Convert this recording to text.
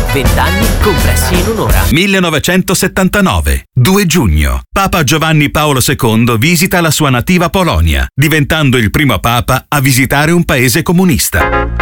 20 anni compressi in un'ora. 1979, 2 giugno. Papa Giovanni Paolo II visita la sua nativa Polonia, diventando il primo papa a visitare un paese comunista.